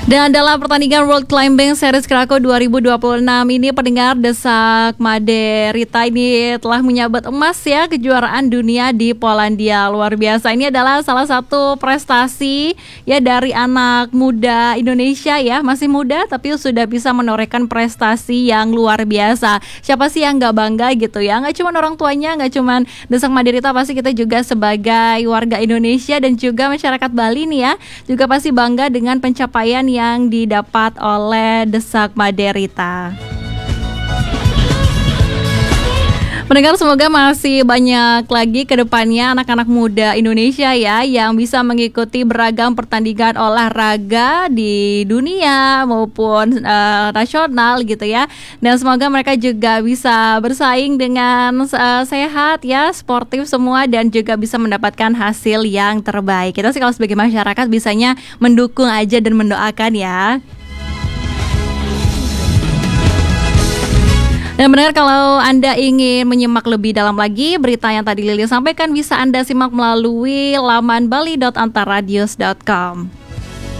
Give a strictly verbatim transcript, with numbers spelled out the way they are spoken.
Dan dalam pertandingan World Climbing Series Krakow dua ribu dua puluh enam ini, pendengar, Desak Made Rita ini telah menyabet emas ya kejuaraan dunia di Polandia. Luar biasa. Ini adalah salah satu prestasi ya dari anak muda Indonesia ya, masih muda tapi sudah bisa menorehkan prestasi yang luar biasa. Siapa sih yang nggak bangga gitu ya? Nggak cuma orang tuanya, nggak cuma Desak Made Rita, pasti kita juga sebagai warga Indonesia dan juga masyarakat Bali nih ya, juga pasti bangga dengan pencapaian yang yang didapat oleh Desak Made Rita. Pendengar, semoga masih banyak lagi ke depannya anak-anak muda Indonesia ya yang bisa mengikuti beragam pertandingan olahraga di dunia maupun uh, nasional gitu ya. Dan semoga mereka juga bisa bersaing dengan uh, sehat ya, sportif semua, dan juga bisa mendapatkan hasil yang terbaik. Kita sih kalau sebagai masyarakat bisanya mendukung aja dan mendoakan ya. Dan benar, kalau Anda ingin menyimak lebih dalam lagi berita yang tadi Lili sampaikan, bisa Anda simak melalui laman bali dot antarradios dot com.